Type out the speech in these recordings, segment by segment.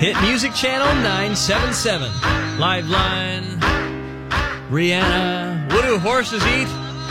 Hit Music Channel 977. Live line. Rihanna. What do horses eat?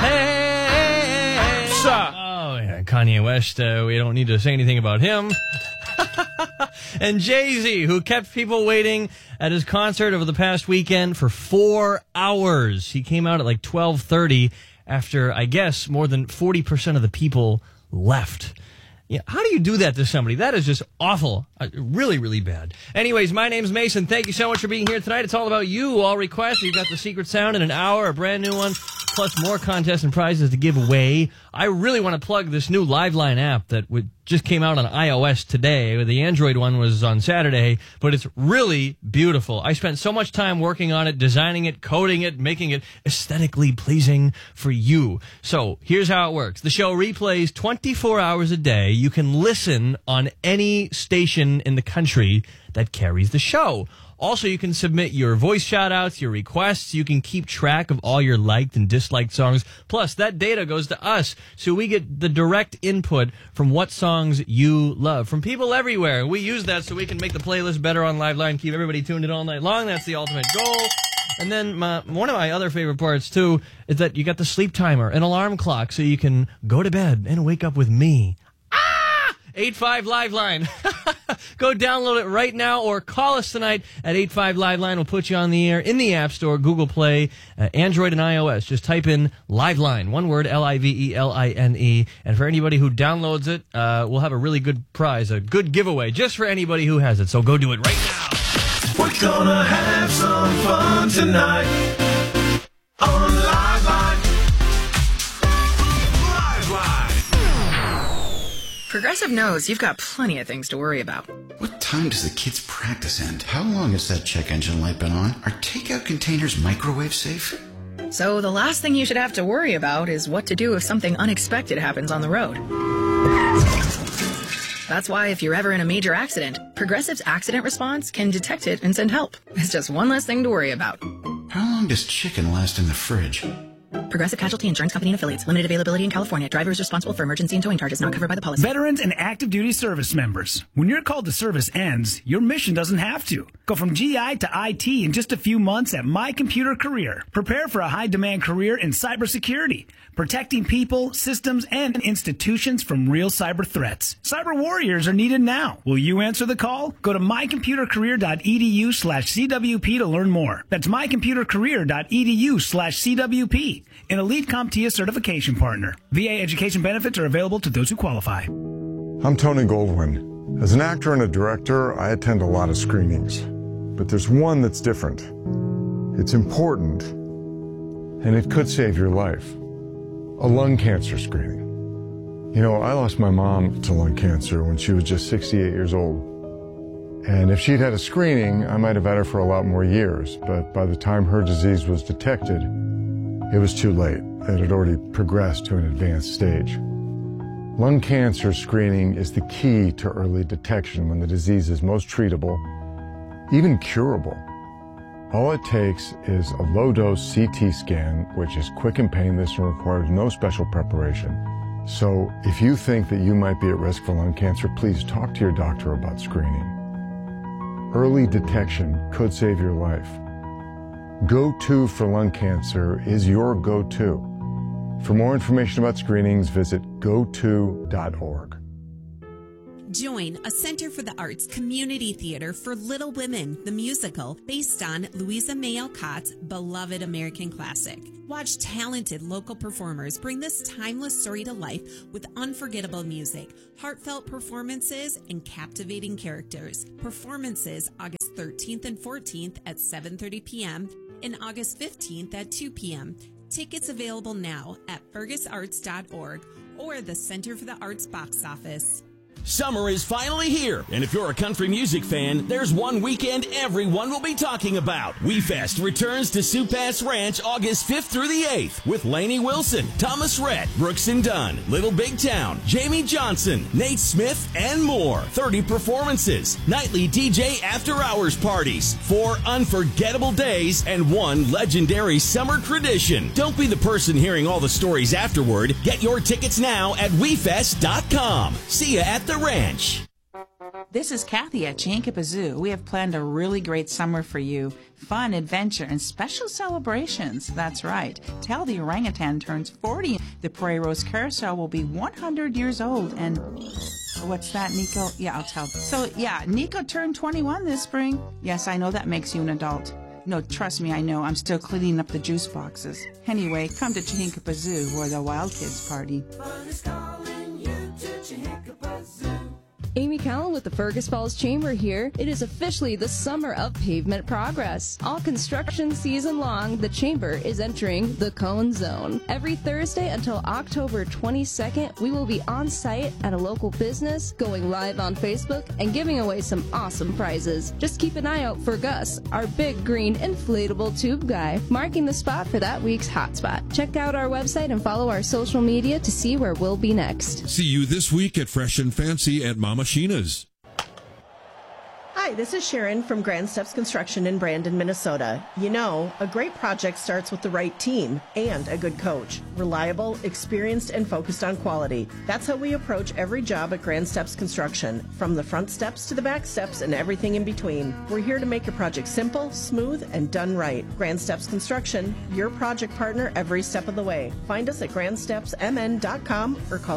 Hey! Sup? Oh, yeah. Kanye West. We don't need to say anything about him. And Jay-Z, who kept people waiting at his concert over the past weekend for 4 hours. He came out at like 12:30 after, I guess, more than 40% of the people left. Yeah, how do you do that to somebody? That is just awful. Really, really bad. Anyways, my name's Mason. Thank you so much for being here tonight. It's all about you. All requests. You've got the secret sound in an hour, a brand new one, plus more contests and prizes to give away. I really want to plug this new Liveline app that just came out on iOS today. The Android one was on Saturday, but it's really beautiful. I spent so much time working on it, designing it, coding it, making it aesthetically pleasing for you. So here's how it works. The show replays 24 hours a day. You can listen on any station in the country that carries the show. Also, you can submit your voice shout-outs, your requests. You can keep track of all your liked and disliked songs. Plus, that data goes to us, so we get the direct input from what songs you love from people everywhere. We use that so we can make the playlist better on Liveline, keep everybody tuned in all night long. That's the ultimate goal. And then one of my other favorite parts, too, is that you got the sleep timer, an alarm clock, so you can go to bed and wake up with me. 85 Liveline. Go download it right now or call us tonight at 85 Liveline. We'll put you on the air in the App Store, Google Play, Android and iOS. Just type in Liveline, one word, Liveline. And for anybody who downloads it, we'll have a really good prize, a good giveaway just for anybody who has it. So go do it right now. We're gonna have some fun tonight on Liveline. Progressive knows you've got plenty of things to worry about. What time does the kids' practice end? How long has that check engine light been on? Are takeout containers microwave safe? So the last thing you should have to worry about is what to do if something unexpected happens on the road. That's why if you're ever in a major accident, Progressive's accident response can detect it and send help. It's just one less thing to worry about. How long does chicken last in the fridge? Progressive Casualty Insurance Company and Affiliates. Limited availability in California. Driver is responsible for emergency and towing charges not covered by the policy. Veterans and active duty service members. When your call to service ends, your mission doesn't have to. Go from GI to IT in just a few months at My Computer Career. Prepare for a high-demand career in cybersecurity, protecting people, systems, and institutions from real cyber threats. Cyber warriors are needed now. Will you answer the call? Go to mycomputercareer.edu/CWP to learn more. That's mycomputercareer.edu/CWP. An elite CompTIA certification partner. VA education benefits are available to those who qualify. I'm Tony Goldwyn. As an actor and a director, I attend a lot of screenings. But there's one that's different. It's important, and it could save your life. A lung cancer screening. You know, I lost my mom to lung cancer when she was just 68 years old. And if she'd had a screening, I might have had her for a lot more years. But by the time her disease was detected, it was too late. It had already progressed to an advanced stage. Lung cancer screening is the key to early detection when the disease is most treatable, even curable. All it takes is a low-dose CT scan, which is quick and painless and requires no special preparation. So if you think that you might be at risk for lung cancer, please talk to your doctor about screening. Early detection could save your life. Go-To for lung cancer is your go-to. For more information about screenings, visit goto.org. Join a Center for the Arts community theater for Little Women, the musical, based on Louisa May Alcott's beloved American classic. Watch talented local performers bring this timeless story to life with unforgettable music, heartfelt performances, and captivating characters. Performances August 13th and 14th at 7:30 p.m. and August 15th at 2 p.m. Tickets available now at fergusarts.org or the Center for the Arts box office. Summer is finally here, and if you're a country music fan, there's one weekend everyone will be talking about. WeFest returns to Sioux Pass Ranch August 5th through the 8th with Lainey Wilson, Thomas Rhett, Brooks and Dunn, Little Big Town, Jamie Johnson, Nate Smith, and more. 30 performances, nightly DJ after-hours parties, 4 unforgettable days, and 1 legendary summer tradition. Don't be the person hearing all the stories afterward. Get your tickets now at WeFest.com. See ya at the ranch. This is Kathy at Chihinkapa Zoo. We have planned a really great summer for you. Fun, adventure, and special celebrations. That's right. Tell the orangutan turns 40. The Prairie Rose Carousel will be 100 years old. And what's that, Nico? Yeah, I'll tell. So, yeah, Nico turned 21 this spring. Yes, I know that makes you an adult. No, trust me, I know. I'm still cleaning up the juice boxes. Anyway, come to Chihinkapa Zoo, where the wild kids party. Amy Callan with the Fergus Falls Chamber here. It is officially the summer of pavement progress. All construction season long, the Chamber is entering the Cone Zone. Every Thursday until October 22nd, we will be on site at a local business, going live on Facebook, and giving away some awesome prizes. Just keep an eye out for Gus, our big green inflatable tube guy, marking the spot for that week's hotspot. Check out our website and follow our social media to see where we'll be next. See you this week at Fresh and Fancy at Mama Sheena's. Hi, this is Sharon from Grand Steps Construction in Brandon, Minnesota. You know, a great project starts with the right team and a good coach. Reliable, experienced, and focused on quality. That's how we approach every job at Grand Steps Construction, from the front steps to the back steps and everything in between. We're here to make your project simple, smooth, and done right. Grand Steps Construction, your project partner every step of the way. Find us at grandstepsmn.com or call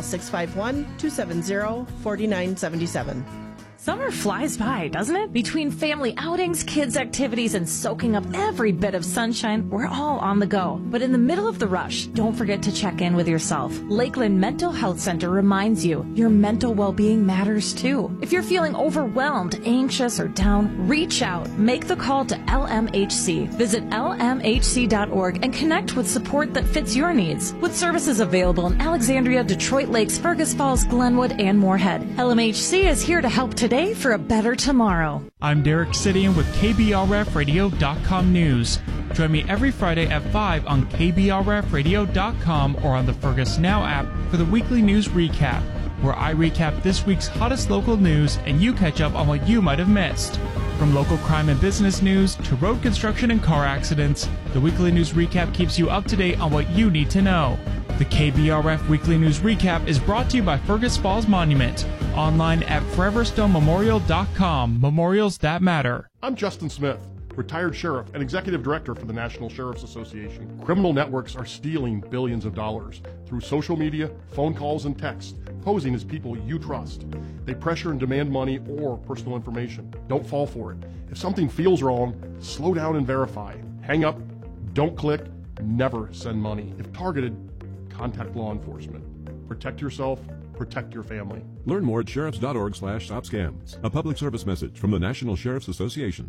651-270-4977. Summer flies by, doesn't it? Between family outings, kids' activities, and soaking up every bit of sunshine, we're all on the go. But in the middle of the rush, don't forget to check in with yourself. Lakeland Mental Health Center reminds you your mental well-being matters too. If you're feeling overwhelmed, anxious, or down, reach out. Make the call to LMHC. Visit lmhc.org and connect with support that fits your needs. With services available in Alexandria, Detroit Lakes, Fergus Falls, Glenwood, and Moorhead, LMHC is here to help today for a better tomorrow. I'm Derek Sidian with KBRFradio.com News. Join me every Friday at 5 on KBRFradio.com or on the Fergus Now app for the weekly news recap, where I recap this week's hottest local news and you catch up on what you might have missed. From local crime and business news to road construction and car accidents, the weekly news recap keeps you up to date on what you need to know. The KBRF Weekly News Recap is brought to you by Fergus Falls Monument, online at foreverstonememorial.com. Memorials that matter. I'm Justin Smith, retired sheriff and executive director for the National Sheriff's Association. Criminal networks are stealing billions of dollars through social media, phone calls, and text, posing as people you trust. They pressure and demand money or personal information. Don't fall for it. If something feels wrong, slow down and verify. Hang up, don't click, never send money. If targeted, contact law enforcement. Protect yourself, protect your family. Learn more at sheriffs.org/stopscams. A public service message from the National Sheriff's Association.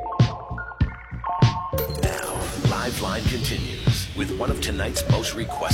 Now, Liveline continues with one of tonight's most requested